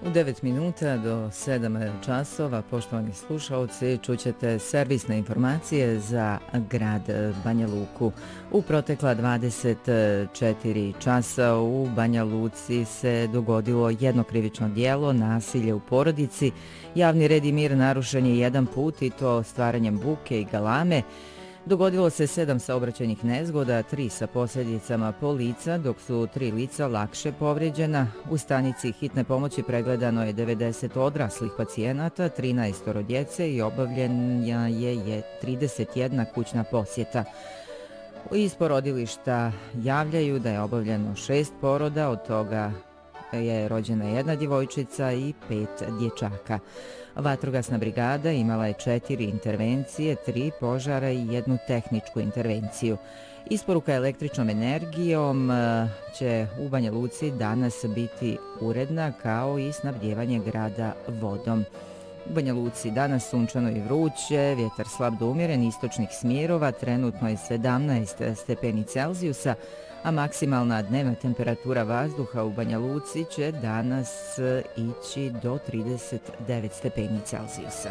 U 9 minuta do 7 časova, poštovani slušalci, čućete servisne informacije za grad Banja Luku. U protekla 24 časa u Banja Luci se dogodilo jedno krivično djelo, nasilje u porodici. Javni red i mir narušen je jedan put i to stvaranjem buke i galame. Dogodilo se 7 saobraćajnih nezgoda, 3 sa posljedicama po lica, dok su 3 lica lakše povrijeđena. U stanici hitne pomoći pregledano je 90 odraslih pacijenata, 13 djece i obavljena je 31 kućna posjeta. Iz porodilišta javljaju da je obavljeno 6 poroda, od toga je rođena 1 djevojčica i 5 dječaka. Vatrogasna brigada imala je 4 intervencije, 3 požara i 1 tehničku intervenciju. Isporuka električnom energijom će u Banja Luci danas biti uredna, kao i snabdijevanje grada vodom. U Banja Luci danas sunčano i vruće, vjetar slab do umjeren istočnih smjerova, trenutno je 17 stepeni Celzijusa, a maksimalna dnevna temperatura vazduha u Banja Luci će danas ići do 39 stepeni Celzijusa.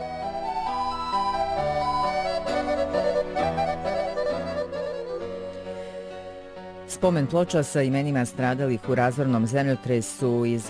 Spomen ploča sa imenima stradalih u razornom zemljotresu iz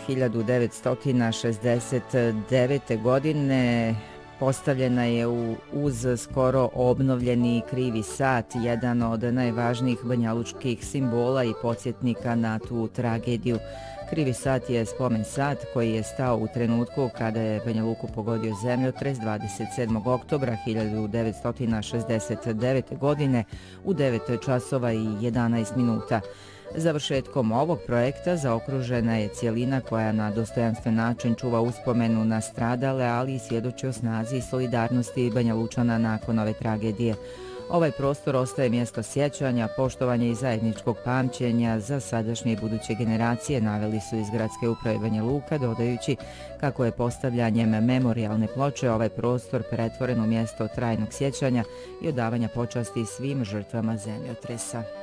1969. godine postavljena je uz skoro obnovljeni krivi sat, jedan od najvažnijih banjalučkih simbola i podsjetnika na tu tragediju. Krivi sat je spomen sat koji je stao u trenutku kada je Banja Luku pogodio zemljotres 27. oktobra 1969. godine u 9 časova i 11 minuta. Završetkom ovog projekta zaokružena je cijelina koja na dostojanstven način čuva uspomenu na stradale, ali i svjedoči o snazi i solidarnosti Banja Lučana nakon ove tragedije. Ovaj prostor ostaje mjesto sjećanja, poštovanja i zajedničkog pamćenja za sadašnje i buduće generacije, naveli su iz Gradske uprave Banja Luka, dodajući kako je postavljanjem memorijalne ploče ovaj prostor pretvoren u mjesto trajnog sjećanja i odavanja počasti svim žrtvama zemljotresa.